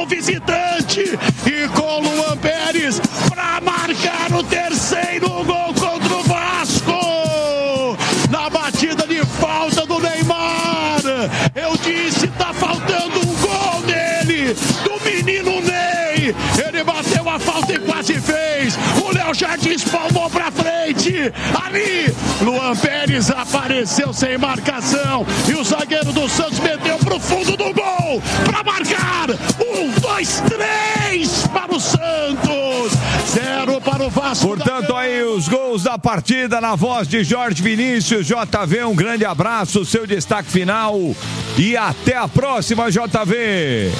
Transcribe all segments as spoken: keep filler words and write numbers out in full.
visitante. E com Luan Pérez para marcar o terceiro gol contra o Vasco. Na batida de falta do Neymar. Eu disse, tá faltando um gol nele. Do menino Ney. Ele bateu a falta e quase fez. O Léo Jardim espalmou pra frente. Ali, Luan Pérez apareceu sem marcação. E o zagueiro do Santos meteu pro fundo do gol. Pra marcar. Um, dois, três para o Santos. Zero para o Vasco. Portanto, aí os gols da partida na voz de Jorge Vinícius. J V, um grande abraço. Seu destaque final. E até a próxima, J V.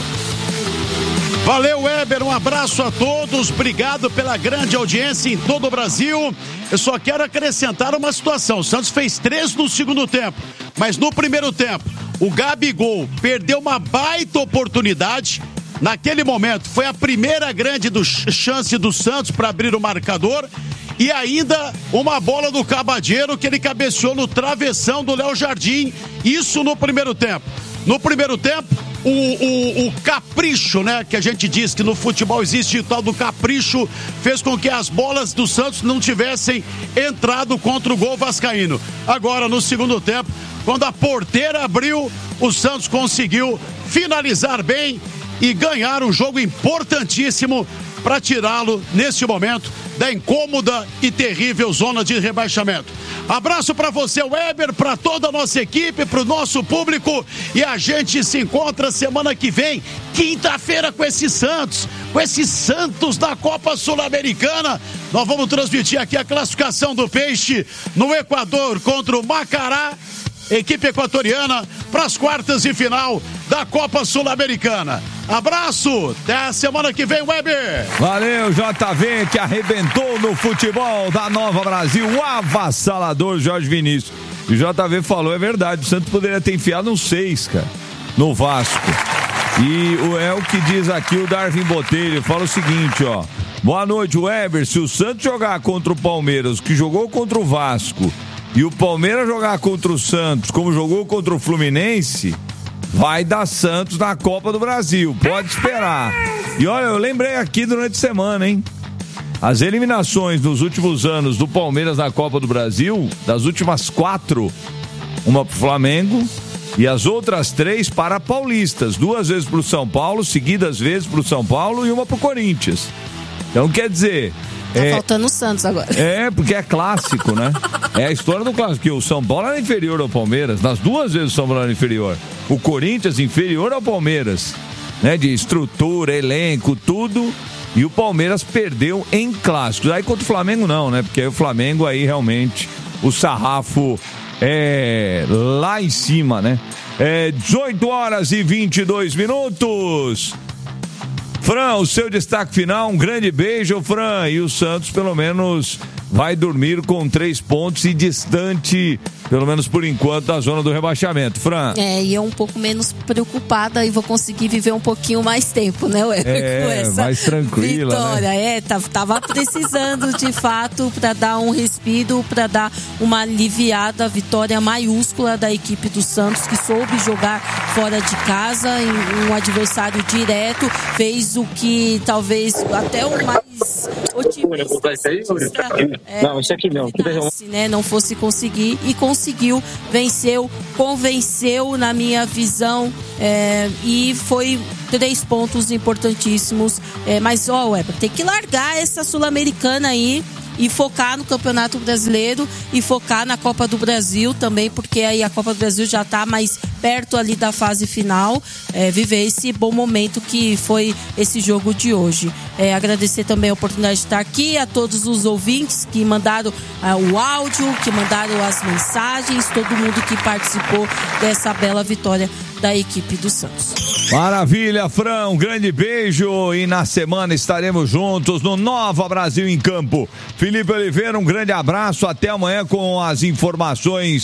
Valeu, Weber, um abraço a todos, obrigado pela grande audiência em todo o Brasil. Eu só quero acrescentar uma situação, o Santos fez três no segundo tempo, mas no primeiro tempo, o Gabigol perdeu uma baita oportunidade. Naquele momento, foi a primeira grande do, chance do Santos para abrir o marcador. E ainda uma bola do Cabadeiro que ele cabeceou no travessão do Léo Jardim. Isso no primeiro tempo. No primeiro tempo, o, o, o capricho, né? Que a gente diz que no futebol existe o tal do capricho, fez com que as bolas do Santos não tivessem entrado contra o gol vascaíno. Agora, no segundo tempo, quando a porteira abriu, o Santos conseguiu finalizar bem e ganhar um jogo importantíssimo para tirá-lo, nesse momento, da incômoda e terrível zona de rebaixamento. Abraço para você, Weber, para toda a nossa equipe, para o nosso público, e a gente se encontra semana que vem, quinta-feira, com esse Santos, com esses Santos da Copa Sul-Americana. Nós vamos transmitir aqui a classificação do Peixe no Equador contra o Macará, equipe equatoriana, para as quartas de final da Copa Sul-Americana. Abraço, até a semana que vem, Weber. Valeu, J V, que arrebentou no futebol da Nova Brasil, o avassalador Jorge Vinícius. E o J V falou, é verdade, o Santos poderia ter enfiado uns seis, cara, no Vasco. E é o que diz aqui o Darwin Botelho, fala o seguinte, ó. Boa noite, Weber, se o Santos jogar contra o Palmeiras, que jogou contra o Vasco, e o Palmeiras jogar contra o Santos, como jogou contra o Fluminense, vai dar Santos na Copa do Brasil, pode esperar. E olha, eu lembrei aqui durante a semana, hein? As eliminações nos últimos anos do Palmeiras na Copa do Brasil, das últimas quatro, uma pro Flamengo e as outras três para paulistas, duas vezes pro São Paulo, seguidas vezes pro São Paulo e uma pro Corinthians. Então quer dizer... Tá é, faltando o Santos agora. É, porque é clássico, né? É a história do clássico, que o São Paulo era inferior ao Palmeiras, nas duas vezes o São Paulo era inferior. O Corinthians inferior ao Palmeiras, né? De estrutura, elenco, tudo. E o Palmeiras perdeu em clássicos. Aí contra o Flamengo não, né? Porque aí o Flamengo aí realmente, o sarrafo é lá em cima, né? É dezoito horas e vinte e dois minutos. Fran, o seu destaque final, um grande beijo, Fran. E o Santos, pelo menos, vai dormir com três pontos e distante, pelo menos por enquanto, da zona do rebaixamento. Fran. É, e eu um pouco menos preocupada e vou conseguir viver um pouquinho mais tempo, né, Weber? É, com essa mais tranquila, vitória, né? É, tava precisando, de fato, para dar um respiro, para dar uma aliviada, vitória maiúscula da equipe do Santos, que soube jogar fora de casa, em um adversário direto, fez o que talvez até o mais otimista é, não, isso aqui não, fosse, né, não fosse conseguir, e conseguiu, venceu, convenceu na minha visão, é, e foi três pontos importantíssimos, é, mas ó, Weber, tem que largar essa Sul-Americana aí e focar no Campeonato Brasileiro e focar na Copa do Brasil também, porque aí a Copa do Brasil já está mais perto ali da fase final, é, viver esse bom momento que foi esse jogo de hoje. É, agradecer também a oportunidade de estar aqui, a todos os ouvintes que mandaram é, o áudio, que mandaram as mensagens, todo mundo que participou dessa bela vitória da equipe do Santos. Maravilha, Fran, um grande beijo, e na semana estaremos juntos no Nova Brasil em Campo. Felipe Oliveira, um grande abraço, até amanhã com as informações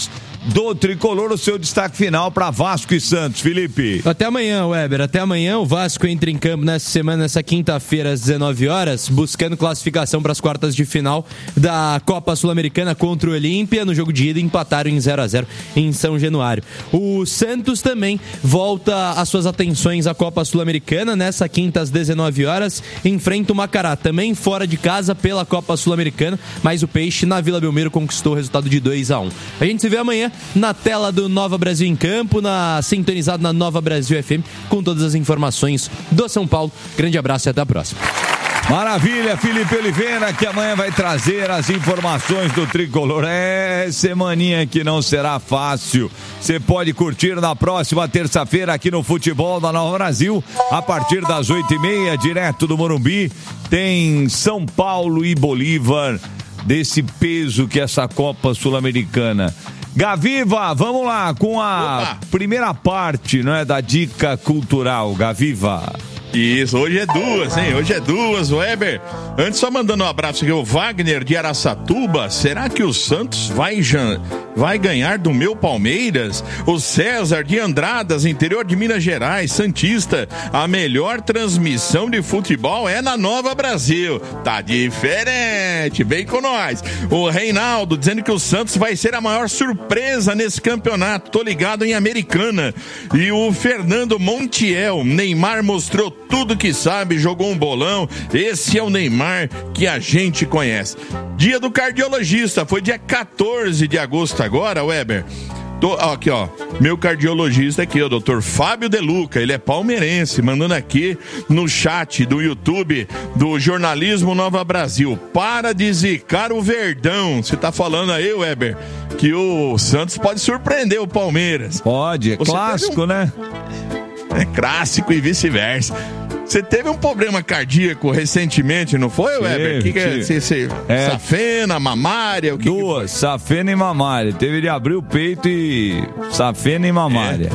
do Tricolor, o seu destaque final para Vasco e Santos, Felipe. Até amanhã, Weber, até amanhã. O Vasco entra em campo nessa semana, nessa quinta-feira às dezenove horas, buscando classificação para as quartas de final da Copa Sul-Americana contra o Olímpia. No jogo de ida empataram em zero a zero em São Januário. O Santos também volta as suas atenções à Copa Sul-Americana nessa quinta às dezenove horas, enfrenta o Macará, também fora de casa pela Copa Sul-Americana, mas o Peixe na Vila Belmiro conquistou o resultado de dois a um. A gente se vê amanhã na tela do Nova Brasil em Campo, na, sintonizado na Nova Brasil F M, com todas as informações do São Paulo. Grande abraço e até a próxima. Maravilha, Felipe Oliveira, que amanhã vai trazer as informações do Tricolor. É, semaninha que não será fácil. Você pode curtir na próxima terça-feira aqui no Futebol da Nova Brasil, a partir das oito e meia, direto do Morumbi. Tem São Paulo e Bolívar, desse peso que é essa Copa Sul-Americana. Gaviva, vamos lá com a Opa. primeira parte, não é, da dica cultural. Gaviva. Isso, hoje é duas, hein? Hoje é duas, Weber. Antes, só mandando um abraço aqui, o Wagner de Araçatuba. Será que o Santos vai, vai ganhar do meu Palmeiras? O César de Andradas, interior de Minas Gerais, Santista. A melhor transmissão de futebol é na Nova Brasil. Tá diferente, vem com nós. O Reinaldo dizendo que o Santos vai ser a maior surpresa nesse campeonato. Tô ligado em Americana. E o Fernando Montiel, Neymar mostrou tudo que sabe, jogou um bolão. Esse é o Neymar que a gente conhece. Dia do cardiologista, foi dia quatorze de agosto agora, Weber. Tô, ó, aqui, ó, meu cardiologista aqui, o doutor Fábio De Luca, ele é palmeirense, mandando aqui no chat do YouTube do Jornalismo Nova Brasil. Para de zicar o Verdão. Você tá falando aí, Weber, que o Santos pode surpreender o Palmeiras. Pode, é Você clássico, um... né? É clássico e vice-versa. Você teve um problema cardíaco recentemente, não foi, Weber? Que que é, cê, cê, é, safena, mamária? O que duas, que safena e mamária. Teve de abrir o peito e safena e mamária.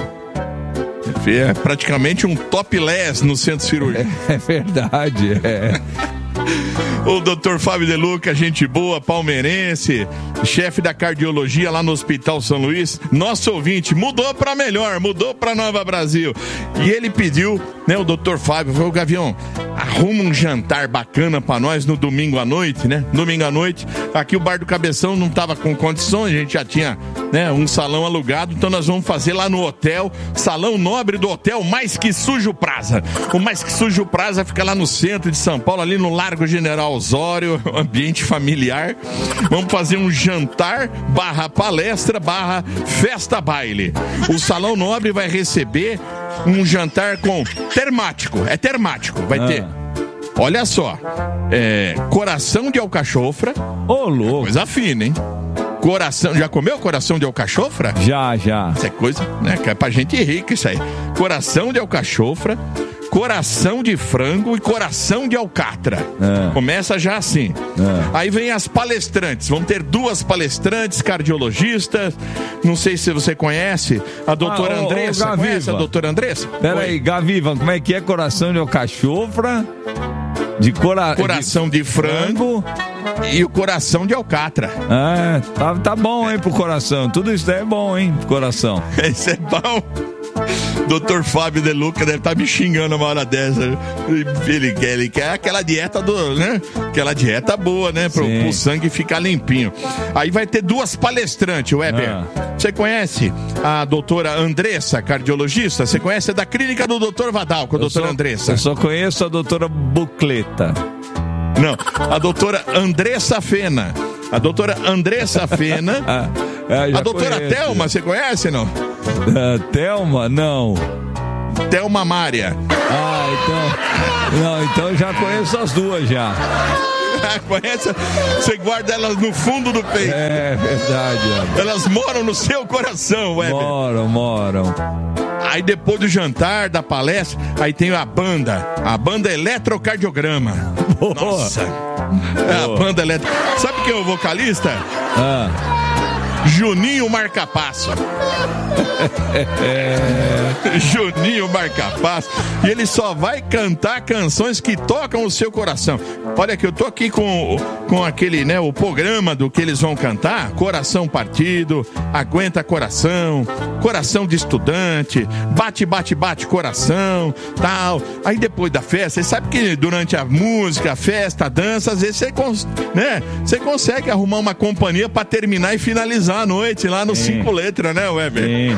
É, é praticamente um topless no centro cirúrgico. É, é verdade, é. O doutor Fábio De Luca, gente boa, palmeirense, chefe da cardiologia lá no Hospital São Luís, nosso ouvinte, mudou pra melhor, mudou pra Nova Brasil. E ele pediu, né, o doutor Fábio, falou, Gavião, arruma um jantar bacana pra nós no domingo à noite, né? Domingo à noite, aqui o Bar do Cabeção não tava com condições, a gente já tinha, né, um salão alugado, então nós vamos fazer lá no hotel, salão nobre do hotel Mais Que Sujo Praza. O Mais Que Sujo Praza fica lá no centro de São Paulo, ali no Largo General Osório, ambiente familiar. Vamos fazer um jantar barra palestra barra festa baile. O salão nobre vai receber um jantar com termático, é termático, vai ah. ter. Olha só, é, coração de alcachofra. Ô, oh, louco. Coisa fina, hein? Coração, já comeu coração de alcachofra? Já, já. Isso é coisa, né? Que é pra gente rica isso aí. Coração de alcachofra, coração de frango e coração de alcatra. É. Começa já assim. É. Aí vem as palestrantes. Vão ter duas palestrantes, cardiologistas. Não sei se você conhece a doutora ah, Andressa. Ô, ô, conhece a doutora Andressa? Peraí, Gaviva, como é que é coração de alcachofra? De cora... Coração de, de frango, frango e o coração de alcatra. Ah, tá, tá bom, hein, pro coração. Tudo isso daí é bom, hein, pro coração. Isso é bom. doutor Fábio De Luca deve estar tá me xingando uma hora dessa. Ele quer, ele quer aquela dieta do, né? Aquela dieta boa, né? Pro, pro sangue ficar limpinho. Aí vai ter duas palestrantes, Weber. Ah. Você conhece a doutora Andressa, cardiologista? Você conhece a da clínica do doutor Vadal, com a doutora só, Andressa? Eu só conheço a doutora Bucleta. Não, a doutora Andressa Fena. A doutora Andressa Fena. ah, é, a doutora conheço. Thelma, você conhece, não? Uh, Thelma, não. Thelma Mária. Ah, então. Não, então eu já conheço as duas já. Conhece? Você guarda elas no fundo do peito. É verdade. Ó. Elas moram no seu coração, Weber. Moram, moram. Aí depois do jantar, da palestra, aí tem a banda, a banda Eletrocardiograma. Boa. Nossa. É a banda elétrica. Sabe quem é o vocalista? Ah. Juninho Marcapasso. é. Juninho Marcapasso. E ele só vai cantar canções que tocam o seu coração. Olha que eu tô aqui com, com aquele, né, o programa do que eles vão cantar, coração partido, aguenta coração, coração de estudante, bate, bate, bate coração, tal. Aí depois da festa, você sabe que durante a música, a festa, a dança, às vezes você, cons- né, você consegue arrumar uma companhia pra terminar e finalizar a noite lá no Sim. cinco letras, né, Weber? Sim.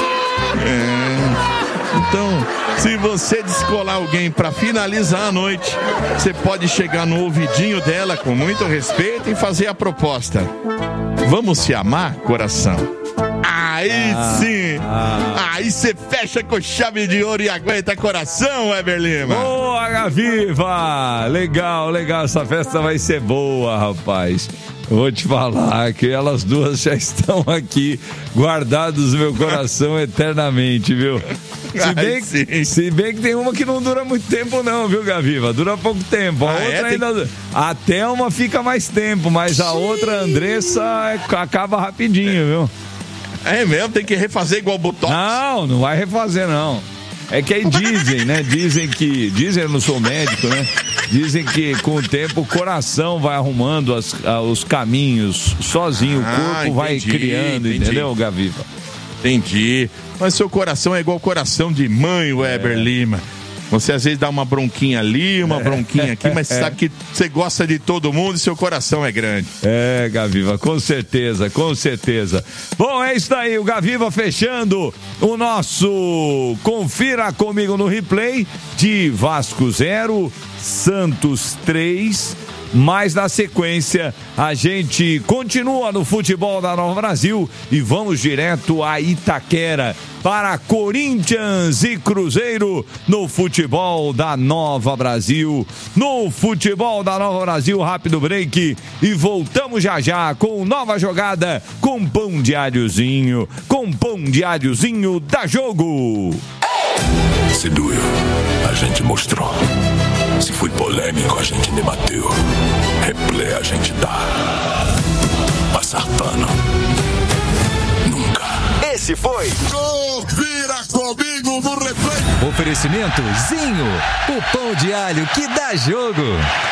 É. Então, se você descolar alguém pra finalizar a noite, você pode chegar no ouvidinho dela com muito respeito e fazer a proposta. Vamos se amar, coração? Aí Ah, sim! ah. Aí você fecha com chave de ouro e aguenta coração, Weber Lima. Boa, Gaviva! Legal, legal. Essa festa vai ser boa, rapaz. Vou te falar que elas duas já estão aqui guardadas no meu coração eternamente, viu? Se bem, Ai, que, sim. se bem que tem uma que não dura muito tempo não, viu, Gaviva? Dura pouco tempo. A Ah, outra é? Tem ainda... A Thelma fica mais tempo, mas a outra, a Andressa, é- acaba rapidinho, viu? É mesmo? Tem que refazer igual o Botox? Não, não vai refazer, não. É que aí dizem, né? Dizem que... Dizem, eu não sou médico, né? Dizem que com o tempo o coração vai arrumando as, ah, os caminhos sozinho. O Ah, corpo vai entendi, criando, entendi. entendeu, Gaviva? Entendi. Mas seu coração é igual coração de mãe, Weber Lima. Você às vezes dá uma bronquinha ali, uma bronquinha aqui, mas você sabe que você gosta de todo mundo e seu coração é grande. É, Gaviva, com certeza, com certeza. Bom, é isso aí, o Gaviva fechando o nosso Confira Comigo no Replay de Vasco zero, Santos três. Mas na sequência a gente continua no futebol da Nova Brasil e vamos direto a Itaquera para Corinthians e Cruzeiro no futebol da Nova Brasil. No futebol da Nova Brasil, rápido break e voltamos já já com nova jogada com pão diáriozinho, com pão diáriozinho da Jogo. Se doeu, a gente mostrou. Se foi polêmico, a gente debateu. Replay a gente dá. Passar pano. Nunca. Esse foi Confira comigo no replay. Oferecimento Zinho, o pão de alho que dá jogo.